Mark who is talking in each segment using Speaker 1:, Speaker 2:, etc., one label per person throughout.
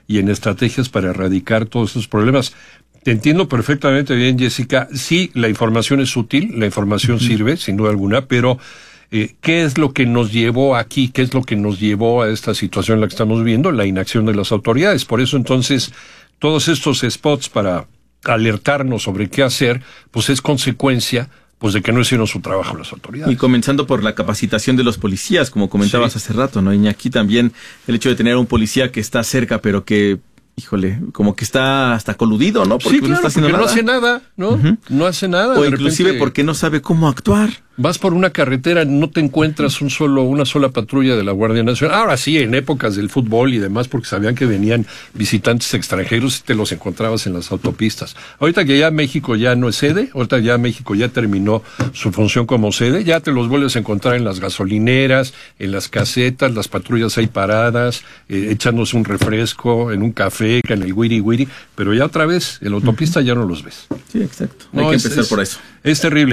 Speaker 1: y en estrategias para erradicar todos esos problemas. Te entiendo perfectamente bien, Jessica. Sí, la información es útil, la información sirve, sin duda alguna, pero ¿qué es lo que nos llevó aquí? ¿Qué es lo que nos llevó a esta situación en la que estamos viendo? La inacción de las autoridades. Por eso, entonces, todos estos spots para alertarnos sobre qué hacer, pues es consecuencia pues de que no hicieron su trabajo las autoridades.
Speaker 2: Y comenzando por la capacitación de los policías, como comentabas hace rato, ¿no? Y aquí también el hecho de tener a un policía que está cerca, pero que, híjole, como que está hasta coludido, ¿no?
Speaker 1: Porque no está haciendo nada. No hace nada, ¿no? No hace nada.
Speaker 2: O inclusive porque no sabe cómo actuar.
Speaker 1: Vas por una carretera, no te encuentras una sola patrulla de la Guardia Nacional. Ahora sí, en épocas del fútbol y demás, porque sabían que venían visitantes extranjeros y te los encontrabas en las autopistas. Ahorita que ya México ya no es sede, ahorita ya México ya terminó su función como sede, ya te los vuelves a encontrar en las gasolineras, en las casetas, las patrullas ahí paradas, echándose un refresco, en un café, en el wiri wiri, pero ya otra vez, en la autopista ya no los ves.
Speaker 2: Sí, exacto. Hay que empezar por eso.
Speaker 1: Es terrible.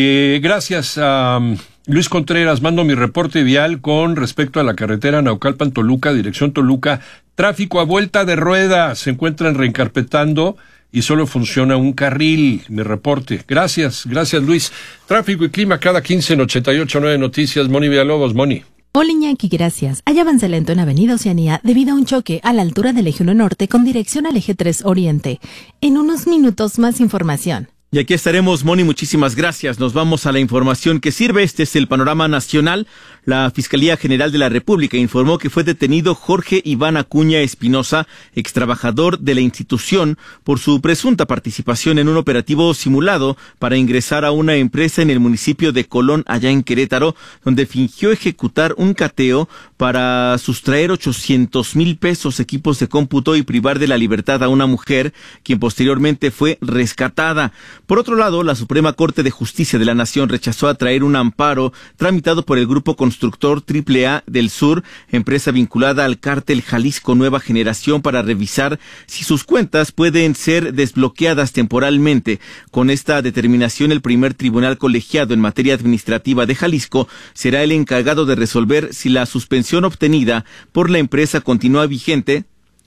Speaker 1: Gracias a Luis Contreras. Mando mi reporte vial con respecto a la carretera Naucalpan-Toluca, dirección Toluca. Tráfico a vuelta de rueda. Se encuentran reencarpetando y solo funciona un carril. Mi reporte. Gracias Luis. Tráfico y clima cada 15 en 88.9 Noticias. Moni Villalobos. Moni.
Speaker 3: Hola Iñaki, gracias. Hay avance lento en Avenida Oceanía debido a un choque a la altura del Eje 1 Norte con dirección al Eje 3 Oriente. En unos minutos más información.
Speaker 2: Y aquí estaremos, Moni, muchísimas gracias. Nos vamos a la información que sirve. Este es el panorama nacional. La Fiscalía General de la República informó que fue detenido Jorge Iván Acuña Espinosa, extrabajador de la institución, por su presunta participación en un operativo simulado para ingresar a una empresa en el municipio de Colón, allá en Querétaro, donde fingió ejecutar un cateo para sustraer 800,000 pesos, equipos de cómputo y privar de la libertad a una mujer, quien posteriormente fue rescatada. Por otro lado, la Suprema Corte de Justicia de la Nación rechazó atraer un amparo tramitado por el Grupo Constructor AAA del Sur, empresa vinculada al cártel Jalisco Nueva Generación, para revisar si sus cuentas pueden ser desbloqueadas temporalmente. Con esta determinación, el primer tribunal colegiado en materia administrativa de Jalisco será el encargado de resolver si la suspensión obtenida por la empresa continúa vigente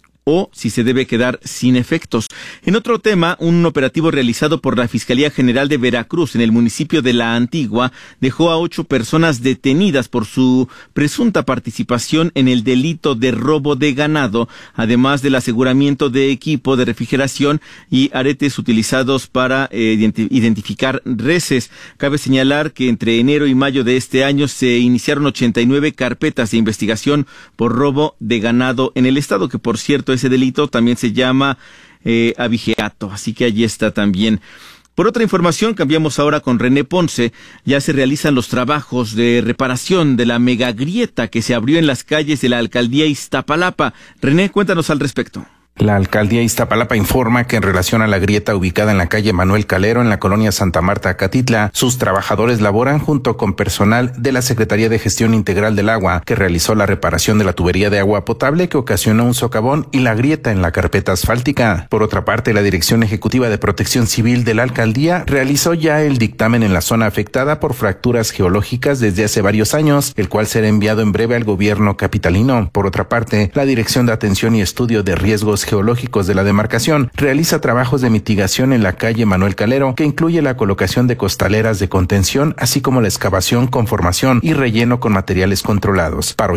Speaker 2: o si se debe quedar sin efectos. En otro tema, un operativo realizado por la Fiscalía General de Veracruz en el municipio de La Antigua dejó a 8 personas detenidas por su presunta participación en el delito de robo de ganado, además del aseguramiento de equipo de refrigeración y aretes utilizados para identificar reses. Cabe señalar que entre enero y mayo de este año se iniciaron 89 carpetas de investigación por robo de ganado en el estado, que por cierto ese delito también se llama abigeato, así que allí está también. Por otra información, cambiamos ahora con René Ponce. Ya se realizan los trabajos de reparación de la megagrieta que se abrió en las calles de la alcaldía Iztapalapa. René, cuéntanos al respecto.
Speaker 4: La alcaldía Iztapalapa informa que en relación a la grieta ubicada en la calle Manuel Calero, en la colonia Santa Marta, Acatitla, sus trabajadores laboran junto con personal de la Secretaría de Gestión Integral del Agua, que realizó la reparación de la tubería de agua potable que ocasionó un socavón y la grieta en la carpeta asfáltica. Por otra parte, la Dirección Ejecutiva de Protección Civil de la alcaldía realizó ya el dictamen en la zona afectada por fracturas geológicas desde hace varios años, el cual será enviado en breve al gobierno capitalino. Por otra parte, la Dirección de Atención y Estudio de Riesgos Geológicos de la demarcación realiza trabajos de mitigación en la calle Manuel Calero, que incluye la colocación de costaleras de contención, así como la excavación, conformación y relleno con materiales controlados. Para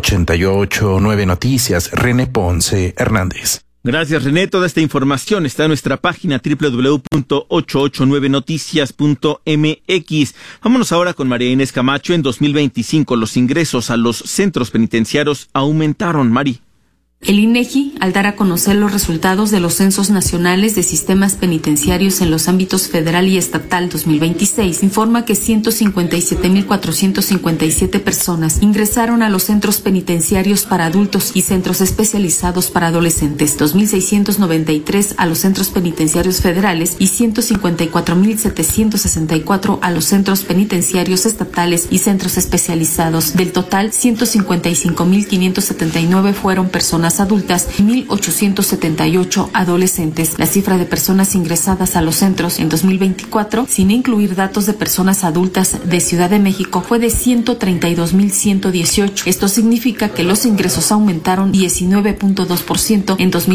Speaker 4: 88.9 Noticias, René Ponce Hernández.
Speaker 2: Gracias, René. Toda esta información está en nuestra página www.889noticias.mx. Vámonos ahora con María Inés Camacho. En 2025 los ingresos a los centros penitenciarios aumentaron. Mari.
Speaker 5: El INEGI, al dar a conocer los resultados de los censos nacionales de sistemas penitenciarios en los ámbitos federal y estatal 2026, informa que 157,457 personas ingresaron a los centros penitenciarios para adultos y centros especializados para adolescentes, 2,693 a los centros penitenciarios federales y 154,764 a los centros penitenciarios estatales y centros especializados. Del total, 155,579 fueron personas adultas y 1,878 adolescentes. La cifra de personas ingresadas a los centros en 2024, sin incluir datos de personas adultas de Ciudad de México, fue de 132,118. Esto significa que los ingresos aumentaron 19.2% en 2024.